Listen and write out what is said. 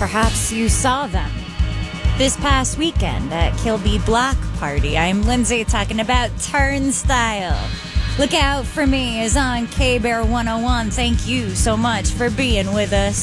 Perhaps you saw them this past weekend at Kilby Block Party. I'm Lindsay talking about Turnstile. Look out for me is on K-Bear 101. Thank you so much for being with us.